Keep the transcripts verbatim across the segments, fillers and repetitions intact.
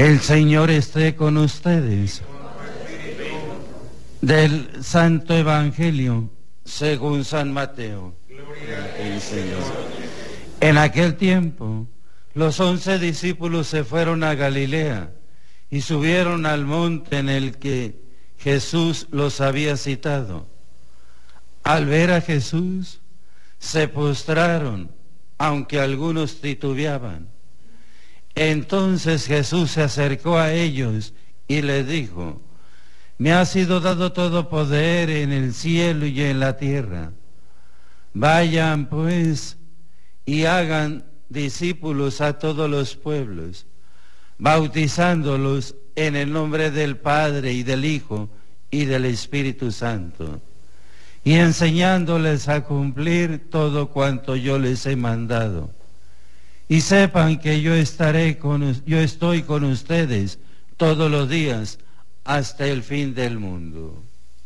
El Señor esté con ustedes. Del Santo Evangelio según San Mateo. Gloria a ti, Señor. En aquel tiempo, los once discípulos se fueron a Galilea y subieron al monte en el que Jesús los había citado. Al ver a Jesús, se postraron, aunque algunos titubeaban. Entonces Jesús se acercó a ellos y les dijo: me ha sido dado todo poder en el cielo y en la tierra. Vayan pues y hagan discípulos a todos los pueblos, bautizándolos en el nombre del Padre y del Hijo y del Espíritu Santo, y enseñándoles a cumplir todo cuanto yo les he mandado. Y sepan que yo estaré con, yo estoy con ustedes todos los días hasta el fin del mundo.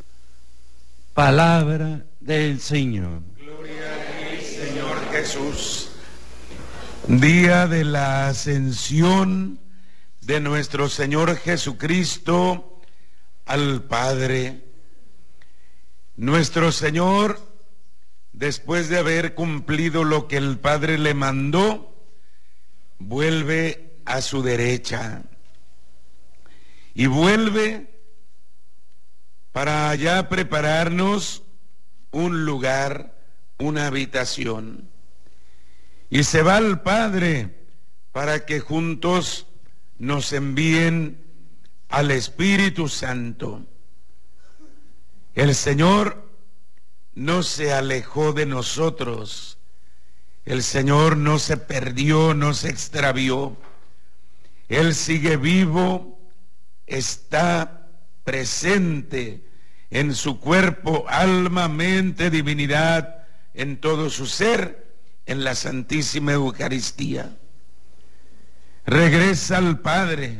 Palabra del Señor. Gloria a ti, Señor Jesús. Día de la ascensión de nuestro Señor Jesucristo al Padre. Nuestro Señor, después de haber cumplido lo que el Padre le mandó, vuelve a su derecha y vuelve para allá prepararnos un lugar, una habitación, y se va al Padre para que juntos nos envíen al Espíritu Santo. El Señor no se alejó de nosotros. El Señor no se perdió, no se extravió. Él sigue vivo, está presente en su cuerpo, alma, mente, divinidad, en todo su ser, en la Santísima Eucaristía. Regresa al Padre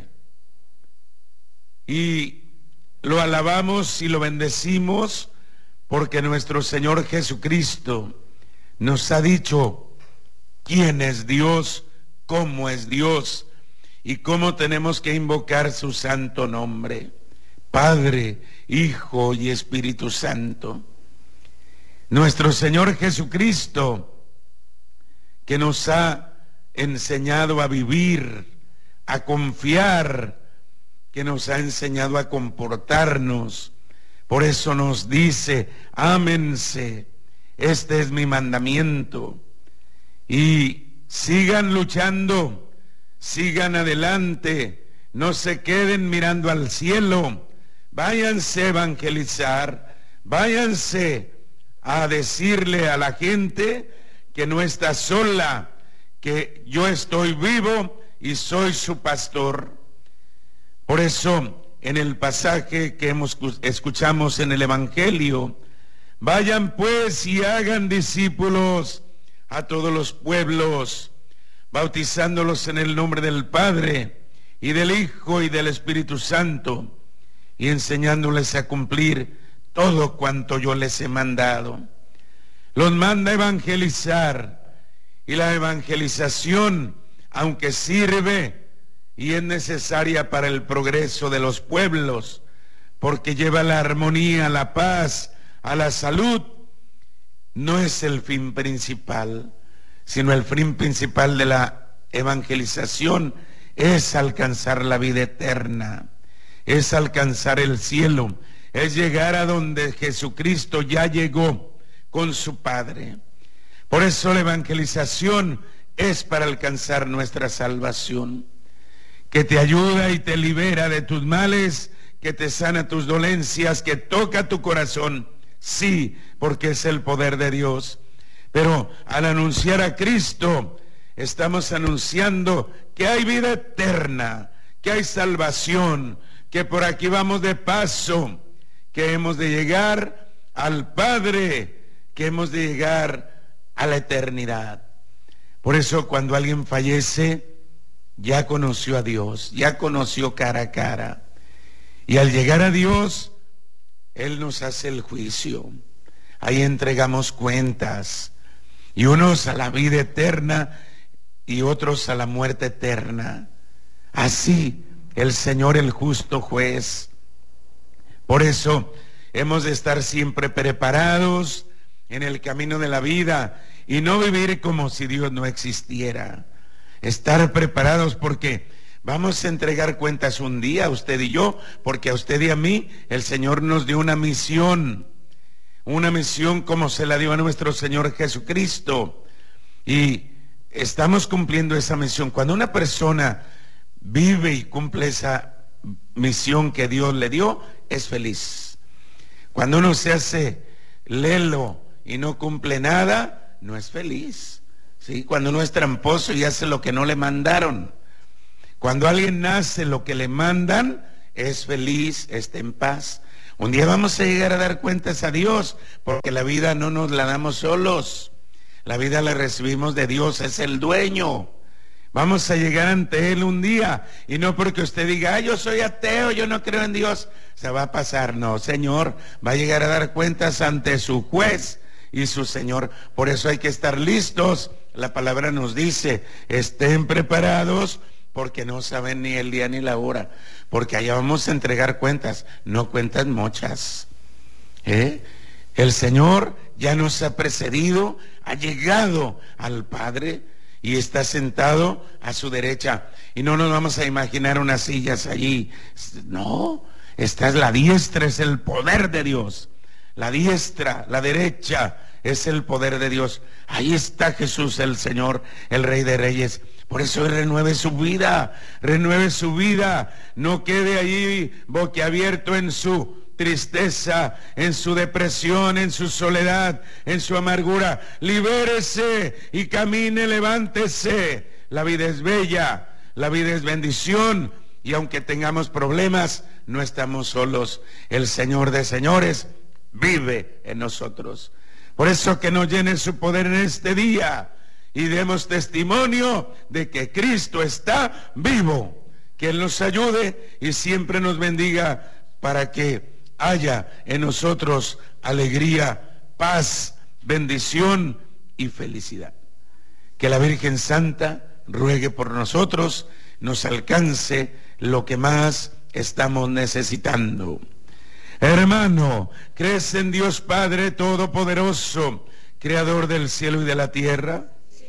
y lo alabamos y lo bendecimos porque nuestro Señor Jesucristo nos ha dicho quién es Dios, cómo es Dios y cómo tenemos que invocar su santo nombre: Padre, Hijo y Espíritu Santo. Nuestro Señor Jesucristo, que nos ha enseñado a vivir, a confiar, que nos ha enseñado a comportarnos. Por eso nos dice: ámense, este es mi mandamiento. Y sigan luchando, sigan adelante, no se queden mirando al cielo, váyanse a evangelizar, váyanse a decirle a la gente que no está sola, que yo estoy vivo y soy su pastor. Por eso, en el pasaje que hemos, escuchamos en el Evangelio, vayan pues y hagan discípulos a todos los pueblos, bautizándolos en el nombre del Padre y del Hijo y del Espíritu Santo, y enseñándoles a cumplir todo cuanto yo les he mandado. Los manda a evangelizar, y la evangelización, aunque sirve y es necesaria para el progreso de los pueblos, porque lleva la armonía, la paz, a la salud, no es el fin principal, sino el fin principal de la evangelización es alcanzar la vida eterna, es alcanzar el cielo, es llegar a donde Jesucristo ya llegó con su Padre. Por eso la evangelización es para alcanzar nuestra salvación, que te ayuda y te libera de tus males, que te sana tus dolencias, que toca tu corazón. Sí, porque es el poder de Dios. Pero al anunciar a Cristo, estamos anunciando que hay vida eterna, que hay salvación, que por aquí vamos de paso, que hemos de llegar al Padre, que hemos de llegar a la eternidad. Por eso cuando alguien fallece, ya conoció a Dios, ya conoció cara a cara. Y al llegar a Dios, Él nos hace el juicio. Ahí entregamos cuentas, y unos a la vida eterna y otros a la muerte eterna. Así el Señor el justo juez. Por eso hemos de estar siempre preparados en el camino de la vida y no vivir como si Dios no existiera. Estar preparados porque vamos a entregar cuentas un día, usted y yo, porque a usted y a mí el Señor nos dio una misión, una misión como se la dio a nuestro Señor Jesucristo. Y estamos cumpliendo esa misión. Cuando una persona vive y cumple esa misión que Dios le dio, es feliz. Cuando uno se hace lelo y no cumple nada, no es feliz. ¿Sí? Cuando uno es tramposo y hace lo que no le mandaron. Cuando alguien hace lo que le mandan, es feliz, está en paz. Un día vamos a llegar a dar cuentas a Dios, porque la vida no nos la damos solos. La vida la recibimos de Dios, es el dueño. Vamos a llegar ante Él un día, y no porque usted diga, ah, yo soy ateo, yo no creo en Dios, se va a pasar. No, Señor, va a llegar a dar cuentas ante su juez y su Señor. Por eso hay que estar listos. La palabra nos dice, estén preparados, porque no saben ni el día ni la hora, porque allá vamos a entregar cuentas, no cuentas mochas. ¿Eh? El Señor ya nos ha precedido, ha llegado al Padre y está sentado a su derecha. Y no nos vamos a imaginar unas sillas allí. No, esta es la diestra, es el poder de Dios. La diestra, la derecha, es el poder de Dios. Ahí está Jesús, el Señor, el Rey de Reyes. Por eso renueve su vida, renueve su vida. No quede allí boquiabierto en su tristeza, en su depresión, en su soledad, en su amargura. Libérese y camine, levántese. La vida es bella, la vida es bendición, y aunque tengamos problemas, no estamos solos. El Señor de señores vive en nosotros. Por eso que nos llene su poder en este día y demos testimonio de que Cristo está vivo. Que Él nos ayude y siempre nos bendiga para que haya en nosotros alegría, paz, bendición y felicidad. Que la Virgen Santa ruegue por nosotros, nos alcance lo que más estamos necesitando. Hermano, ¿crees en Dios Padre Todopoderoso, Creador del cielo y de la tierra? Sí.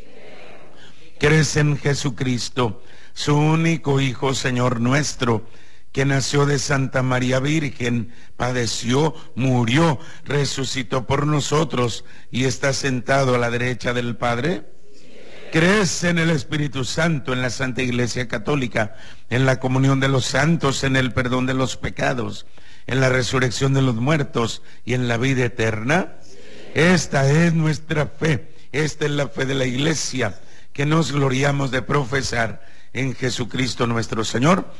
¿Crees en Jesucristo, su único Hijo, Señor nuestro, que nació de Santa María Virgen, padeció, murió, resucitó por nosotros y está sentado a la derecha del Padre? ¿Crees en el Espíritu Santo, en la Santa Iglesia Católica, en la comunión de los santos, en el perdón de los pecados, en la resurrección de los muertos y en la vida eterna? Esta es nuestra fe, esta es la fe de la Iglesia, que nos gloriamos de profesar en Jesucristo nuestro Señor.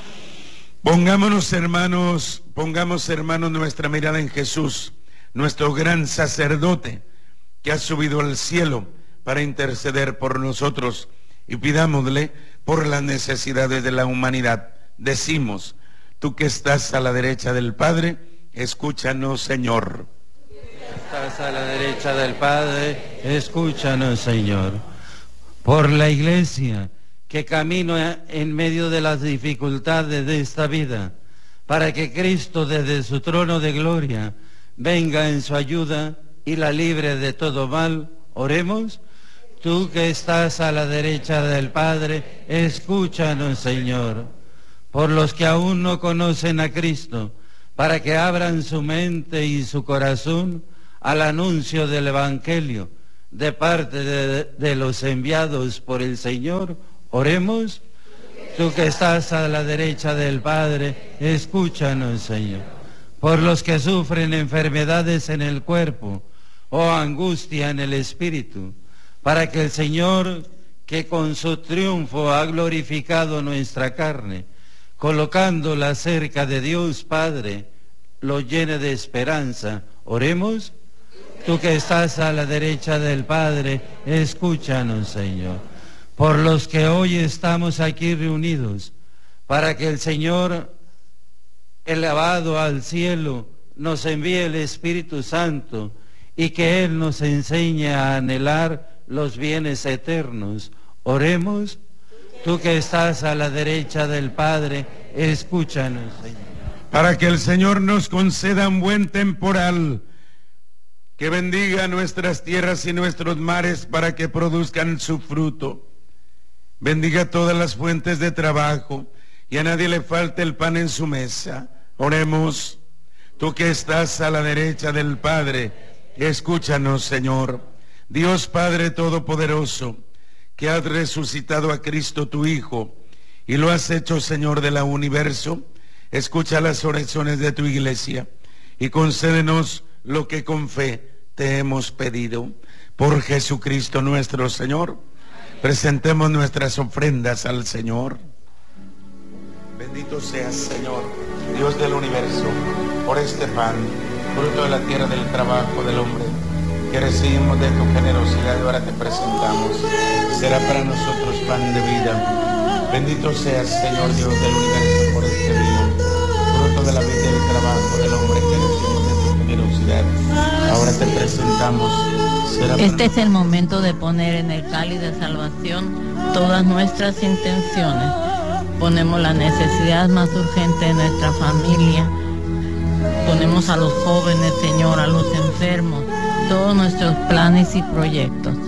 Pongámonos, hermanos, pongamos, hermanos, nuestra mirada en Jesús, nuestro gran sacerdote, que ha subido al cielo para interceder por nosotros, y pidámosle por las necesidades de la humanidad. Decimos: tú que estás a la derecha del Padre, escúchanos, Señor. Estás a la derecha del Padre, escúchanos, Señor. Por la Iglesia, que camina en medio de las dificultades de esta vida, para que Cristo desde su trono de gloria venga en su ayuda y la libre de todo mal, oremos. Tú que estás a la derecha del Padre, escúchanos, Señor. Por los que aún no conocen a Cristo, para que abran su mente y su corazón al anuncio del Evangelio de parte de, de los enviados por el Señor, oremos. Tú que estás a la derecha del Padre, escúchanos, Señor. Por los que sufren enfermedades en el cuerpo o angustia en el espíritu, para que el Señor, que con su triunfo ha glorificado nuestra carne, colocándola cerca de Dios Padre, lo llene de esperanza. Oremos. Tú que estás a la derecha del Padre, escúchanos, Señor. Por los que hoy estamos aquí reunidos, para que el Señor, elevado al cielo, nos envíe el Espíritu Santo y que Él nos enseñe a anhelar los bienes eternos. Oremos. Tú que estás a la derecha del Padre, escúchanos, Señor. Para que el Señor nos conceda un buen temporal, que bendiga nuestras tierras y nuestros mares para que produzcan su fruto. Bendiga todas las fuentes de trabajo y a nadie le falte el pan en su mesa. Oremos. Tú que estás a la derecha del Padre, escúchanos, Señor. Dios Padre Todopoderoso, que has resucitado a Cristo tu Hijo y lo has hecho Señor del universo, escucha las oraciones de tu iglesia y concédenos lo que con fe te hemos pedido. Por Jesucristo nuestro Señor, presentemos nuestras ofrendas al Señor. Bendito seas, Señor, Dios del universo, por este pan, fruto de la tierra del trabajo del hombre, que recibimos de tu generosidad y ahora te presentamos. Será para nosotros pan de vida. Bendito seas, Señor Dios del universo, por este vino, fruto de la vida y del trabajo del hombre, que recibimos de tu generosidad. Ahora te presentamos. Será este es el momento de poner en el cáliz de salvación todas nuestras intenciones. Ponemos la necesidad más urgente de nuestra familia. Ponemos a los jóvenes, Señor, a los enfermos, todos nuestros planes y proyectos.